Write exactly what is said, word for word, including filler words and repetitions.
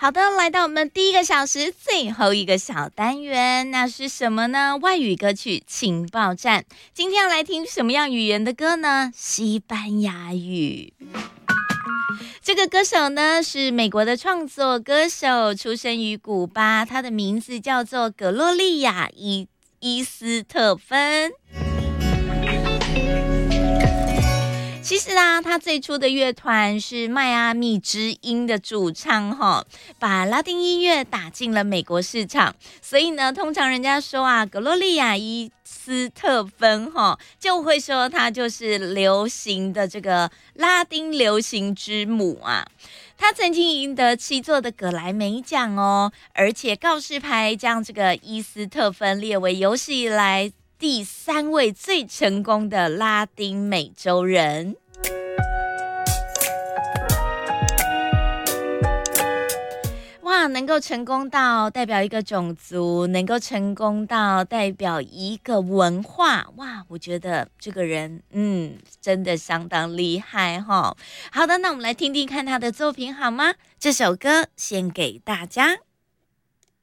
好的，来到我们第一个小时最后一个小单元，那是什么呢？外语歌曲情报站。今天要来听什么样语言的歌呢？西班牙语。这个歌手呢是美国的创作歌手，出生于古巴，他的名字叫做格洛丽亚伊伊斯特芬。其实啊，他最初的乐团是迈阿密之音的主唱哈，把拉丁音乐打进了美国市场，所以呢，通常人家说啊，格洛丽亚伊斯特芬哈，就会说他就是流行的这个拉丁流行之母啊。他曾经赢得七座的葛莱美奖哦，而且告示牌将这个伊斯特芬列为有史以来第三位最成功的拉丁美洲人。哇，能够成功到代表一个种族，能够成功到代表一个文化，哇，我觉得这个人嗯真的相当厉害齁。好的，那我们来听听看他的作品好吗？这首歌献给大家。